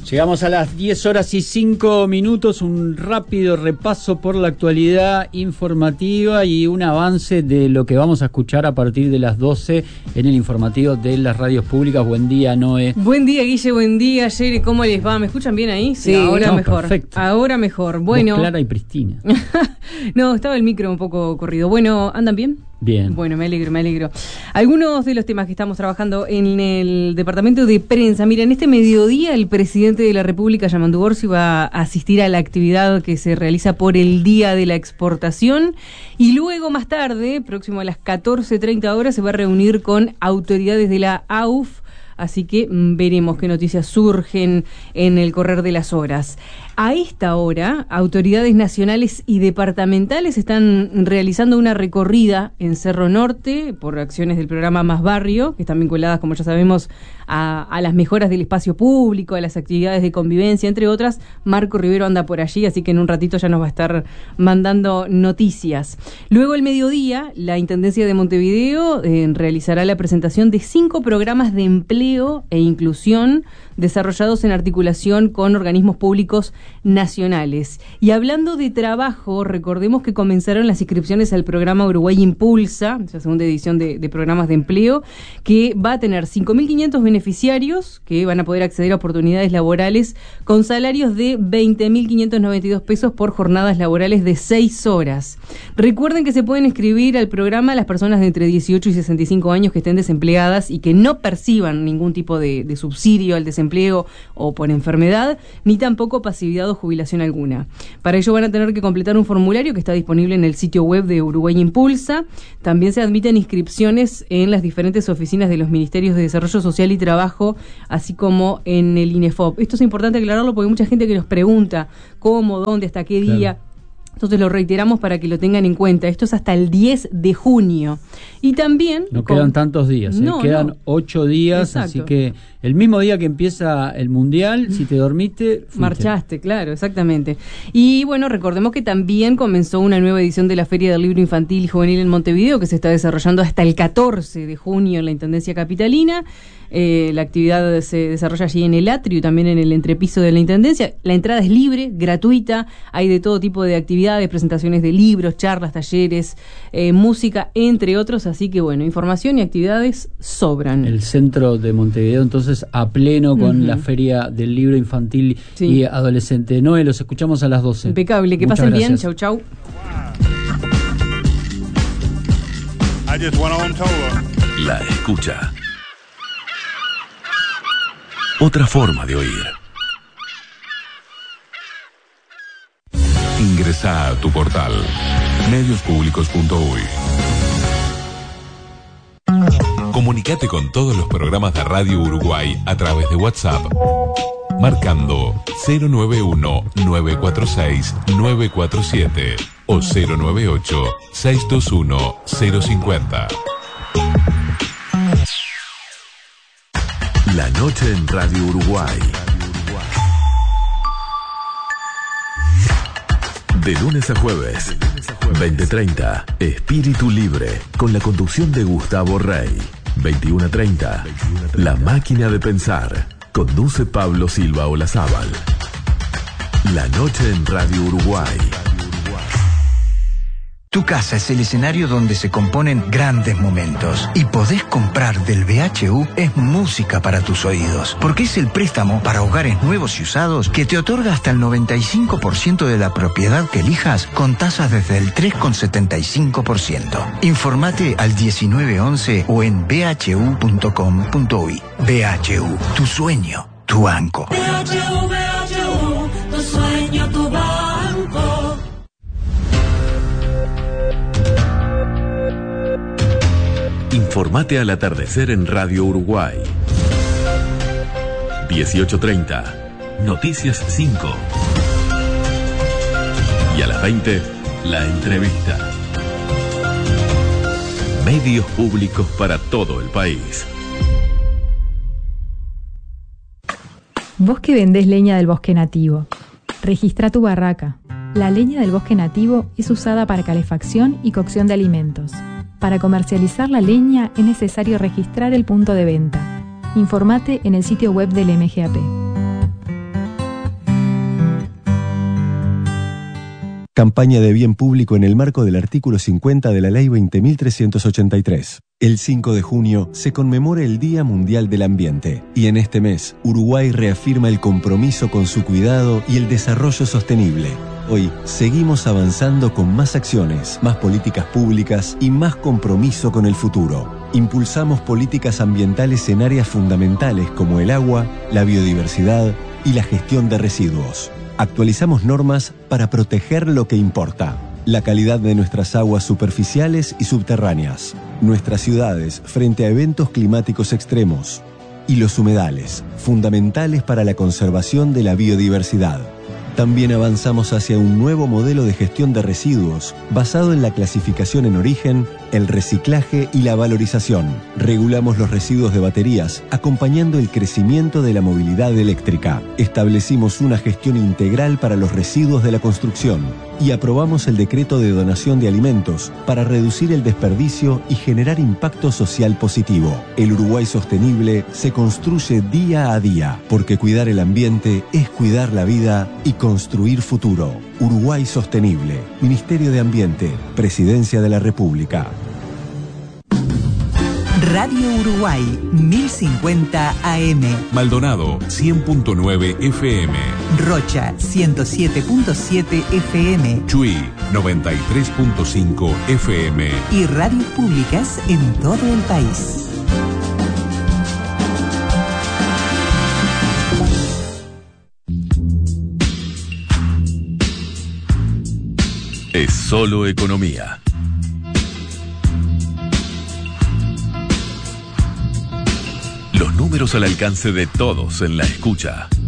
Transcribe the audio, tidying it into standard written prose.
Llegamos a las 10:05, un rápido repaso por la actualidad informativa y un avance de lo que vamos a escuchar a partir de las 12 en el informativo de las radios públicas. Buen día, Noé. Buen día, Guille, buen día, Yere, ¿cómo les va? ¿Me escuchan bien ahí? Sí, ahora no, mejor. Perfecto. Ahora mejor. Bueno. Voz clara y pristina. No, estaba el micro un poco corrido. Bueno, ¿andan bien? Bien. Bueno, me alegro. Algunos de los temas que estamos trabajando en el departamento de prensa. Mira, en este mediodía el presidente de la República, Yamandu Orsi, va a asistir a la actividad que se realiza por el Día de la Exportación y luego más tarde, próximo a las 14:30 horas, se va a reunir con autoridades de la AUF. Así que veremos qué noticias surgen en el correr de las horas. A esta hora, autoridades nacionales y departamentales están realizando una recorrida en Cerro Norte por acciones del programa Más Barrio, que están vinculadas, como ya sabemos, a las mejoras del espacio público, a las actividades de convivencia, entre otras. Marco Rivero anda por allí, así que en un ratito ya nos va a estar mandando noticias. Luego, el mediodía, la Intendencia de Montevideo realizará la presentación de 5 programas de empleo e inclusión desarrollados en articulación con organismos públicos nacionales. Y hablando de trabajo, recordemos que comenzaron las inscripciones al programa Uruguay Impulsa, la segunda edición de programas de empleo, que va a tener 5.500 beneficiarios que van a poder acceder a oportunidades laborales con salarios de 20.592 pesos por jornadas laborales de 6 horas. Recuerden que se pueden inscribir al programa las personas de entre 18 y 65 años que estén desempleadas y que no perciban ningún tipo de subsidio al desempleo o por enfermedad, ni tampoco pasividad o jubilación alguna. Para ello van a tener que completar un formulario que está disponible en el sitio web de Uruguay Impulsa. También se admiten inscripciones en las diferentes oficinas de los Ministerios de Desarrollo Social y Trabajo, así como en el INEFOP. Esto es importante aclararlo porque hay mucha gente que nos pregunta cómo, dónde, hasta qué día. Claro. Entonces lo reiteramos para que lo tengan en cuenta. Esto es hasta el 10 de junio. Y también... No quedan tantos días, quedan 8 días, exacto. Así que el mismo día que empieza el Mundial, si te dormiste... Fuiste. Marchaste, claro, exactamente. Y bueno, recordemos que también comenzó una nueva edición de la Feria del Libro Infantil y Juvenil en Montevideo, que se está desarrollando hasta el 14 de junio en la Intendencia Capitalina. La actividad se desarrolla allí en el atrio y también en el entrepiso de la Intendencia. La entrada es libre, gratuita, hay de todo tipo de actividades, presentaciones de libros, charlas, talleres, música, entre otros, así que bueno, información y actividades sobran. El centro de Montevideo entonces a pleno con la Feria del Libro Infantil y Adolescente. Noé, los escuchamos a las 12. Impecable, que pasen bien, chau. La escucha. Otra forma de oír. Ingresa a tu portal mediospublicos.uy. Comunicate con todos los programas de Radio Uruguay a través de WhatsApp, marcando 091-946-947 o 098-621-050. La noche en Radio Uruguay. De lunes a jueves, 20:30, Espíritu Libre, con la conducción de Gustavo Rey. 21:30, La Máquina de Pensar, conduce Pablo Silva Olazábal. La noche en Radio Uruguay. Tu casa es el escenario donde se componen grandes momentos. Y podés comprar del BHU es música para tus oídos. Porque es el préstamo para hogares nuevos y usados que te otorga hasta el 95% de la propiedad que elijas con tasas desde el 3,75%. Informate al 1911 o en bhu.com.uy. BHU, tu sueño, tu banco. BHU, tu sueño, tu banco. Informate al atardecer en Radio Uruguay. 18:30, Noticias 5. Y a las 20, la entrevista. Medios públicos para todo el país. Vos que vendés leña del bosque nativo, registra tu barraca. La leña del bosque nativo es usada para calefacción y cocción de alimentos. Para comercializar la leña es necesario registrar el punto de venta. Informate en el sitio web del MGAP. Campaña de bien público en el marco del artículo 50 de la Ley 20.383. El 5 de junio se conmemora el Día Mundial del Ambiente y en este mes Uruguay reafirma el compromiso con su cuidado y el desarrollo sostenible. Hoy seguimos avanzando con más acciones, más políticas públicas y más compromiso con el futuro. Impulsamos políticas ambientales en áreas fundamentales como el agua, la biodiversidad y la gestión de residuos. Actualizamos normas para proteger lo que importa: la calidad de nuestras aguas superficiales y subterráneas, nuestras ciudades frente a eventos climáticos extremos y los humedales, fundamentales para la conservación de la biodiversidad. También avanzamos hacia un nuevo modelo de gestión de residuos basado en la clasificación en origen, el reciclaje y la valorización. Regulamos los residuos de baterías, acompañando el crecimiento de la movilidad eléctrica. Establecimos una gestión integral para los residuos de la construcción y aprobamos el decreto de donación de alimentos para reducir el desperdicio y generar impacto social positivo. El Uruguay sostenible se construye día a día, porque cuidar el ambiente es cuidar la vida y construir futuro. Uruguay sostenible. Ministerio de Ambiente. Presidencia de la República. Radio Uruguay 1050 AM. Maldonado 100.9 FM. Rocha 107.7 FM. Chuy 93.5 FM. Y radios públicas en todo el país. Es solo economía. Los números al alcance de todos en la escucha.